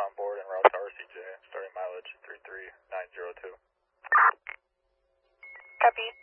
on board and route to RCJ, starting mileage 33902. Copy.